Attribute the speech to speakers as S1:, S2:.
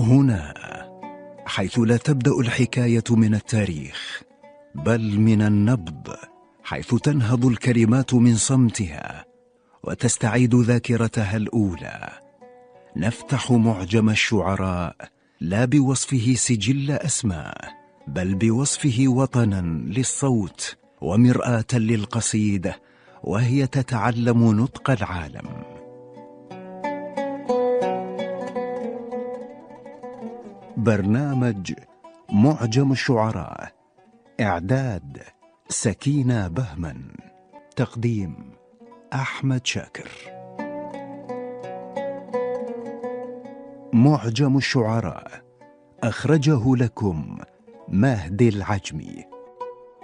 S1: هنا، حيث لا تبدأ الحكاية من التاريخ بل من النبض، حيث تنهض الكلمات من صمتها وتستعيد ذاكرتها الأولى، نفتح معجم الشعراء لا بوصفه سجل أسماء، بل بوصفه وطنا للصوت ومرآة للقصيدة وهي تتعلم نطق العالم. برنامج معجم الشعراء، إعداد سكينة بهمن، تقديم أحمد شاكر. معجم الشعراء أخرجه لكم مهدي العجمي.